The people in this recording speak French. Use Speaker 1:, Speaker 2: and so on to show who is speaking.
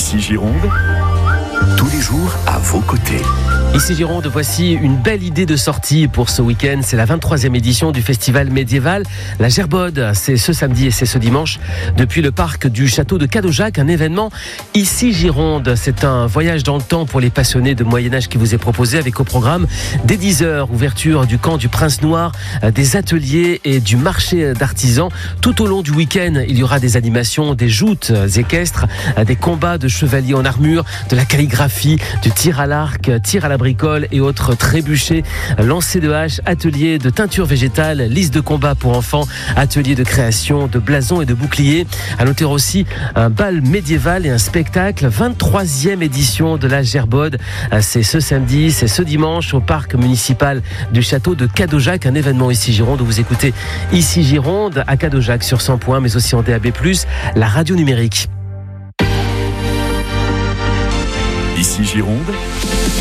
Speaker 1: Ici Gironde, tous les jours à vos côtés.
Speaker 2: Ici Gironde, voici une belle idée de sortie pour ce week-end. C'est la 23e édition du festival médiéval La Gerbode. C'est ce samedi et c'est ce dimanche depuis le parc du château de Cadojac. Un événement Ici Gironde. C'est un voyage dans le temps pour les passionnés de Moyen-Âge qui vous est proposé avec au programme dès 10h, ouverture du camp du Prince Noir, des ateliers et du marché d'artisans. Tout au long du week-end, il y aura des animations, des joutes équestres, des combats de chevaliers en armure, de la calligraphie, du tir à l'arc, tir à la bricole et autres trébuchets, lancer de haches, atelier de teinture végétale, liste de combat pour enfants, atelier de création de blasons et de boucliers. À noter aussi un bal médiéval et un spectacle, 23e édition de la Gerbode. C'est ce samedi, c'est ce dimanche au parc municipal du château de Cadojac, un événement Ici Gironde où vous écoutez Ici Gironde à Cadojac sur 100 points, mais aussi en DAB+, la radio numérique.
Speaker 1: Ici Gironde.